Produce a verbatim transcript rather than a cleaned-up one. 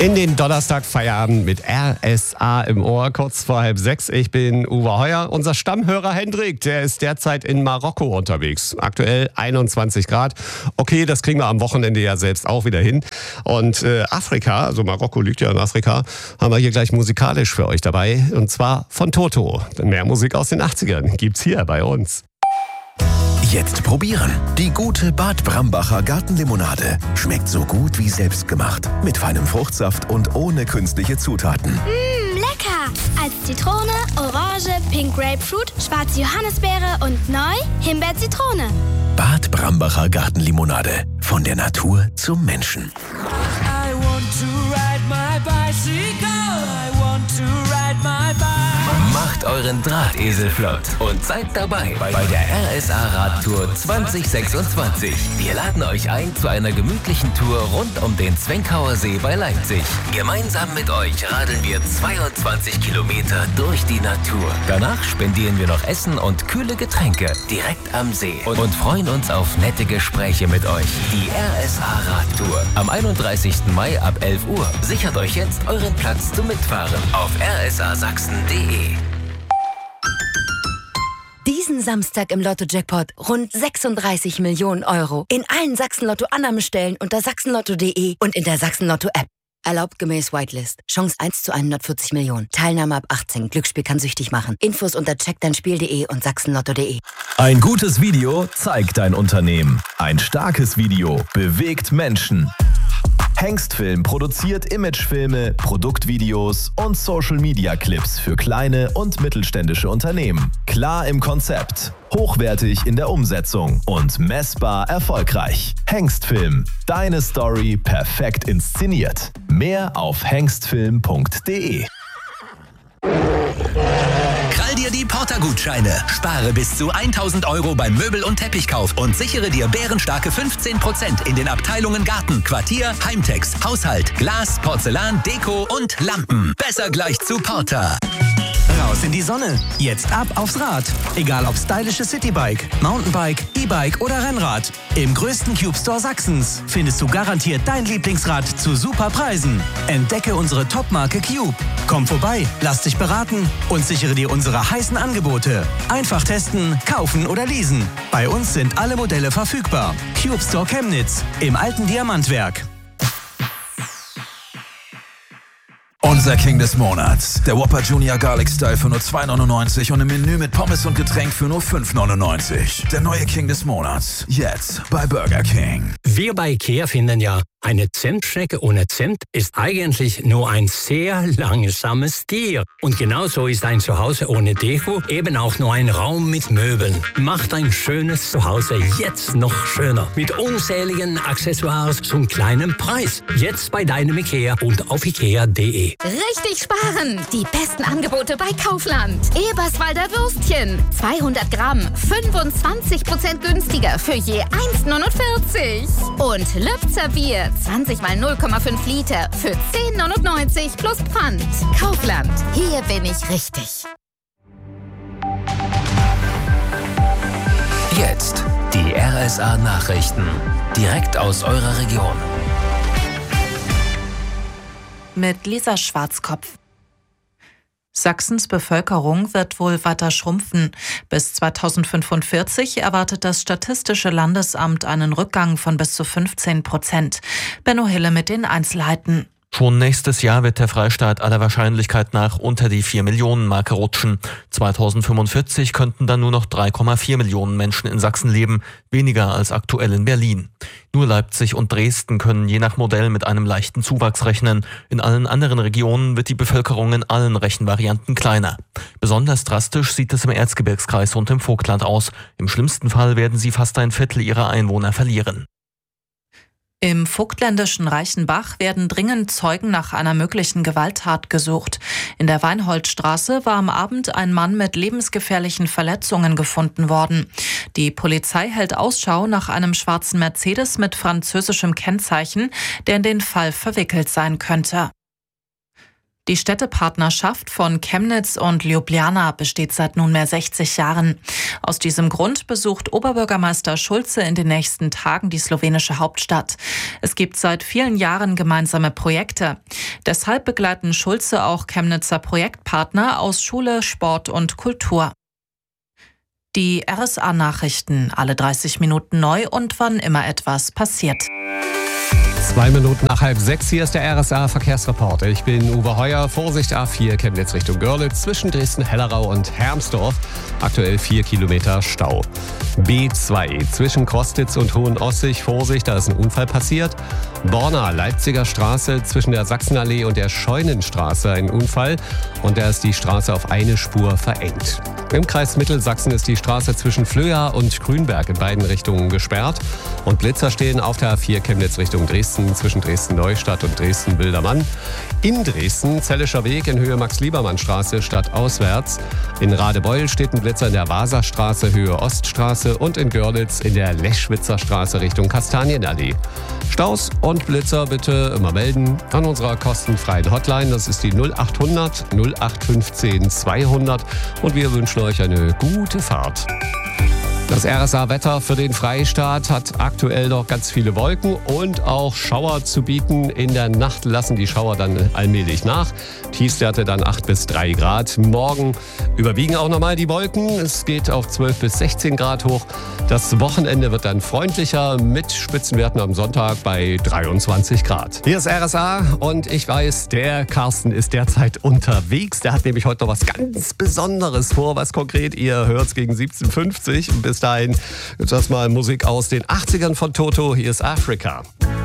In den Donnerstag-Feierabend mit R S A im Ohr, kurz vor halb sechs. Ich bin Uwe Heuer. Unser Stammhörer Hendrik, der ist derzeit in Marokko unterwegs. Aktuell einundzwanzig Grad. Okay, das kriegen wir am Wochenende ja selbst auch wieder hin. Und äh, Afrika, also Marokko liegt ja in Afrika, haben wir hier gleich musikalisch für euch dabei. Und zwar von Toto. Mehr Musik aus den achtzigern gibt's hier bei uns. Jetzt probieren. Die gute Bad Brambacher Gartenlimonade. Schmeckt so gut wie selbstgemacht. Mit feinem Fruchtsaft und ohne künstliche Zutaten. Mmh, lecker! Als Zitrone, Orange, Pink Grapefruit, schwarze Johannisbeere und neu Himbeer-Zitrone. Bad Brambacher Gartenlimonade. Von der Natur zum Menschen. I want to ride my bicycle. I want to ride my bike. Macht euren Drahtesel flott und seid dabei bei der R S A Radtour zwanzig sechsundzwanzig. Wir laden euch ein zu einer gemütlichen Tour rund um den Zwenkauer See bei Leipzig. Gemeinsam mit euch radeln wir zweiundzwanzig Kilometer durch die Natur. Danach spendieren wir noch Essen und kühle Getränke direkt am See und, und freuen uns auf nette Gespräche mit euch. Die R S A Radtour am einunddreißigsten Mai ab elf Uhr. Sichert euch jetzt euren Platz zum Mitfahren auf r s a sachsen punkt d e. Diesen Samstag im Lotto-Jackpot rund sechsunddreißig Millionen Euro. In allen Sachsen-Lotto-Annahmestellen unter sachsenlotto punkt de und in der Sachsen-Lotto-App. Erlaubt gemäß Whitelist. Chance eins zu hundertvierzig Millionen. Teilnahme ab achtzehn. Glücksspiel kann süchtig machen. Infos unter check dein spiel punkt de und sachsenlotto punkt de. Ein gutes Video zeigt dein Unternehmen. Ein starkes Video bewegt Menschen. Hengstfilm produziert Imagefilme, Produktvideos und Social-Media-Clips für kleine und mittelständische Unternehmen. Klar im Konzept, hochwertig in der Umsetzung und messbar erfolgreich. Hengstfilm, deine Story perfekt inszeniert. Mehr auf hengstfilm punkt de. Krall dir die Porter-Gutscheine. Spare bis zu tausend Euro beim Möbel- und Teppichkauf und sichere dir bärenstarke fünfzehn Prozent in den Abteilungen Garten, Quartier, Heimtex, Haushalt, Glas, Porzellan, Deko und Lampen. Besser gleich zu Porter. Raus in die Sonne. Jetzt ab aufs Rad. Egal ob stylische Citybike, Mountainbike, E-Bike oder Rennrad. Im größten Cube Store Sachsens findest du garantiert dein Lieblingsrad zu super Preisen. Entdecke unsere Top-Marke Cube. Komm vorbei, lass dich beraten und sichere dir unsere heißen Angebote. Einfach testen, kaufen oder leasen. Bei uns sind alle Modelle verfügbar. Cube Store Chemnitz im alten Diamantwerk. Unser King des Monats. Der Whopper Junior Garlic Style für nur zwei neunundneunzig und im Menü mit Pommes und Getränk für nur fünf neunundneunzig. Der neue King des Monats. Jetzt bei Burger King. Wir bei IKEA finden ja, eine Zimtschnecke ohne Zimt ist eigentlich nur ein sehr langsames Tier. Und genauso ist ein Zuhause ohne Deko eben auch nur ein Raum mit Möbeln. Macht ein schönes Zuhause jetzt noch schöner. Mit unzähligen Accessoires zum kleinen Preis. Jetzt bei deinem IKEA und auf ikea punkt de. Richtig sparen! Die besten Angebote bei Kaufland. Eberswalder Würstchen. zweihundert Gramm. fünfundzwanzig Prozent günstiger für je eins neunundvierzig. Und Lübzer Bier. zwanzig mal null Komma fünf Liter für zehn neunundneunzig plus Pfand. Kaufland. Hier bin ich richtig. Jetzt die R S A Nachrichten. Direkt aus eurer Region. Mit Lisa Schwarzkopf. Sachsens Bevölkerung wird wohl weiter schrumpfen. Bis zweitausendfünfundvierzig erwartet das Statistische Landesamt einen Rückgang von bis zu fünfzehn Prozent. Benno Hille mit den Einzelheiten. Schon nächstes Jahr wird der Freistaat aller Wahrscheinlichkeit nach unter die vier Millionen Marke rutschen. zweitausendfünfundvierzig könnten dann nur noch drei Komma vier Millionen Menschen in Sachsen leben, weniger als aktuell in Berlin. Nur Leipzig und Dresden können je nach Modell mit einem leichten Zuwachs rechnen. In allen anderen Regionen wird die Bevölkerung in allen Rechenvarianten kleiner. Besonders drastisch sieht es im Erzgebirgskreis und im Vogtland aus. Im schlimmsten Fall werden sie fast ein Viertel ihrer Einwohner verlieren. Im vogtländischen Reichenbach werden dringend Zeugen nach einer möglichen Gewalttat gesucht. In der Weinholdstraße war am Abend ein Mann mit lebensgefährlichen Verletzungen gefunden worden. Die Polizei hält Ausschau nach einem schwarzen Mercedes mit französischem Kennzeichen, der in den Fall verwickelt sein könnte. Die Städtepartnerschaft von Chemnitz und Ljubljana besteht seit nunmehr sechzig Jahren. Aus diesem Grund besucht Oberbürgermeister Schulze in den nächsten Tagen die slowenische Hauptstadt. Es gibt seit vielen Jahren gemeinsame Projekte. Deshalb begleiten Schulze auch Chemnitzer Projektpartner aus Schule, Sport und Kultur. Die R S A-Nachrichten, alle dreißig Minuten neu und wann immer etwas passiert. Zwei Minuten nach halb sechs, hier ist der R S A-Verkehrsreporter. Ich bin Uwe Heuer, Vorsicht A vier Chemnitz Richtung Görlitz, zwischen Dresden-Hellerau und Hermsdorf. Aktuell vier Kilometer Stau. B zwei, zwischen Krostitz und Hohenossig, Vorsicht, da ist ein Unfall passiert. Borna, Leipziger Straße, zwischen der Sachsenallee und der Scheunenstraße ein Unfall. Und da ist die Straße auf eine Spur verengt. Im Kreis Mittelsachsen ist die Straße zwischen Flöha und Grünberg in beiden Richtungen gesperrt. Und Blitzer stehen auf der A vier Chemnitz Richtung Dresden, zwischen Dresden-Neustadt und Dresden-Wildermann. In Dresden, Zellischer Weg in Höhe Max-Liebermann-Straße stadtauswärts. In Radebeul steht ein Blitzer in der Waserstraße, Höhe Oststraße. Und in Görlitz in der Leschwitzer Straße Richtung Kastanienallee. Staus und Blitzer bitte immer melden an unserer kostenfreien Hotline. Das ist die null acht hundert null acht fünfzehn zweihundert. Und wir wünschen euch eine gute Fahrt. Das R S A-Wetter für den Freistaat hat aktuell noch ganz viele Wolken und auch Schauer zu bieten. In der Nacht lassen die Schauer dann allmählich nach. Tiefstwerte dann acht bis drei Grad. Morgen überwiegen auch nochmal die Wolken. Es geht auf zwölf bis sechzehn Grad hoch. Das Wochenende wird dann freundlicher mit Spitzenwerten am Sonntag bei dreiundzwanzig Grad. Hier ist R S A und ich weiß, der Carsten ist derzeit unterwegs. Der hat nämlich heute noch was ganz Besonderes vor. Was konkret? Ihr hört es gegen siebzehn Uhr fünfzig. Bis dahin jetzt erstmal Musik aus den achtzigern von Toto. Hier ist Afrika.